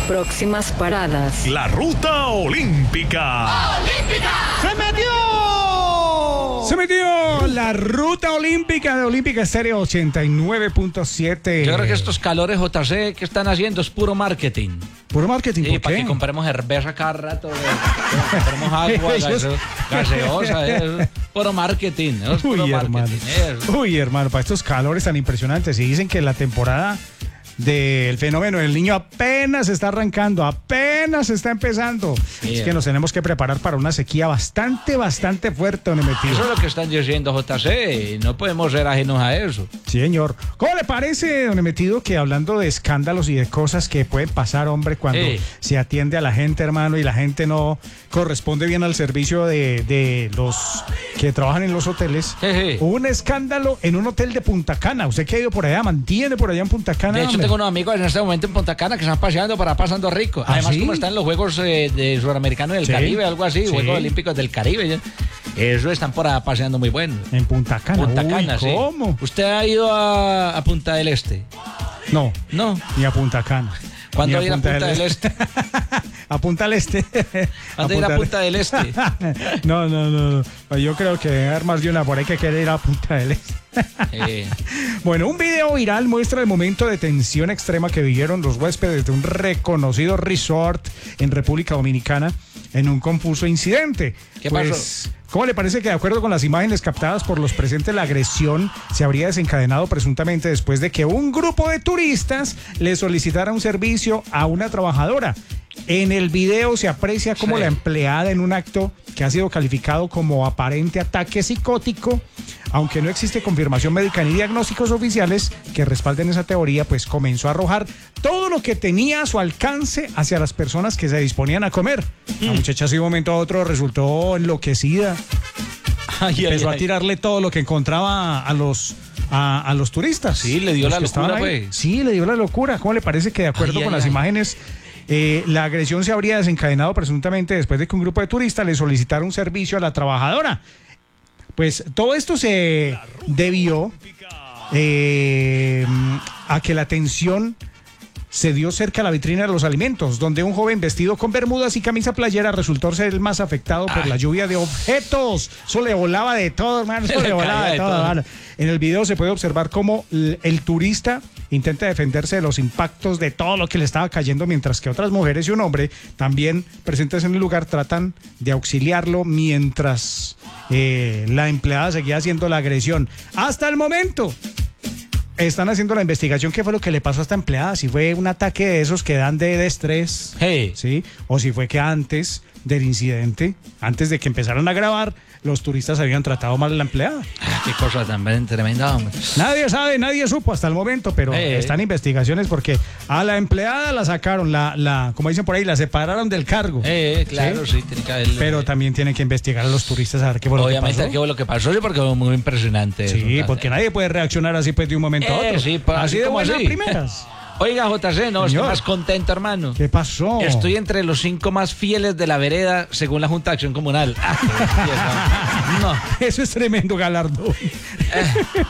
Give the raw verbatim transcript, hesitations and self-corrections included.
Próximas paradas. La ruta olímpica. ¡Olímpica! ¡Se metió! Se metió la ruta olímpica de Olímpica Estéreo ochenta y nueve punto siete. Yo creo que estos calores J C que están haciendo es puro marketing. Puro marketing, Sí, ¿por para qué? que compremos cerveza cada rato, que compremos agua, Ellos- gaseo- gaseosa, es puro marketing. Es puro Uy, hermano. marketing. es. Uy, hermano, para estos calores tan impresionantes. Y dicen que la temporada del fenómeno del niño apenas está arrancando, apenas está empezando. Sí, es que nos tenemos que preparar para una sequía bastante, bastante fuerte, don Emetido. Eso es lo que están diciendo J C, y no podemos ser ajenos a eso. Sí, señor. ¿Cómo le parece, don Emetido, que hablando de escándalos y de cosas que pueden pasar, hombre, cuando Sí. se atiende a la gente, hermano, y la gente no corresponde bien al servicio de, de los que trabajan en los hoteles? Sí, sí. Hubo un escándalo en un hotel de Punta Cana. Usted que ha ido por allá, mantiene por allá en Punta Cana. De hecho, hombre. tengo unos amigos en este momento en Punta Cana que están paseando para pasando rico. ¿Ah, Además, sí? como están los Juegos eh, de Sudamericano del Sí. Caribe, algo así, Sí. Juegos Olímpicos del Caribe. ya. Eso están por ahí paseando muy bueno. En Punta Cana. Punta Uy, Cana, sí. ¿cómo? ¿Usted ha ido a, a Punta del Este? No, No. ni a Punta Cana. ¿Cuándo Ni ir a Punta del Este? A Punta del Este. ¿Cuándo ir a Punta del Este? No, no, no, no. Yo creo que debe haber más de una por ahí que quiere ir a Punta del Este. Eh, Bueno, un video viral muestra el momento de tensión extrema que vivieron los huéspedes de un reconocido resort en República Dominicana en un confuso incidente. ¿Qué Pues, pasó? ¿cómo le parece que de acuerdo con las imágenes captadas por los presentes, la agresión se habría desencadenado presuntamente después de que un grupo de turistas le solicitara un servicio a una trabajadora? En el video se aprecia como Sí. la empleada, en un acto que ha sido calificado como aparente ataque psicótico, aunque no existe confirmación médica ni diagnósticos oficiales que respalden esa teoría, pues comenzó a arrojar todo lo que tenía a su alcance hacia las personas que se disponían a comer. La muchacha, de un momento a otro, resultó enloquecida. ay, ay, Empezó a ay. tirarle todo lo que encontraba a los a, a los turistas. Sí, le dio Los la que estaban locura, ahí. pues. Sí, le dio la locura. ¿Cómo le parece que de acuerdo Ay, con ay, las ay. imágenes, eh, la agresión se habría desencadenado presuntamente después de que un grupo de turistas le solicitara un servicio a la trabajadora? Pues todo esto se debió eh, a que la tensión se dio cerca a la vitrina de los alimentos, donde un joven vestido con bermudas y camisa playera resultó ser el más afectado por la lluvia de objetos. Eso le volaba de todo, hermano. Eso Le le volaba caía de de todo, todo. hermano. En el video se puede observar cómo l- el turista intenta defenderse de los impactos de todo lo que le estaba cayendo, mientras que otras mujeres y un hombre también presentes en el lugar tratan de auxiliarlo mientras eh, la empleada seguía haciendo la agresión. Hasta el momento están haciendo la investigación. ¿Qué fue lo que le pasó a esta empleada? Si fue un ataque de esos que dan de, de estrés, Hey. ¿sí? O si fue que antes del incidente, antes de que empezaran a grabar, los turistas habían tratado mal a la empleada. Ah, qué cosa tan tremenda, hombre. Nadie sabe, nadie supo hasta el momento, pero Eh. están investigaciones porque a la empleada la sacaron, la, la, como dicen por ahí, la separaron del cargo. Eh, claro, sí, tiene que haber. Pero también tienen que investigar a los turistas a ver qué fue lo que Obviamente, pasó. qué fue lo que pasó, sí, porque fue muy impresionante. Sí, eso, porque nadie puede reaccionar así pues de un momento a Eh, otro. sí, pa- así de ¿cómo buenas así? primeras. Oiga, J C, no, estoy Señor. más contento, hermano. ¿Qué pasó? Estoy entre los cinco más fieles de la vereda, según la Junta de Acción Comunal. Ah, qué belleza. No. Eso es tremendo galardón.